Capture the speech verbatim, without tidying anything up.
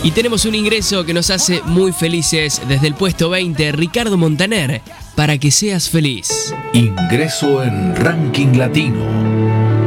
Y tenemos un ingreso que nos hace muy felices desde el puesto veinte, Ricardo Montaner, Para que seas feliz. Ingreso en Ranking Latino.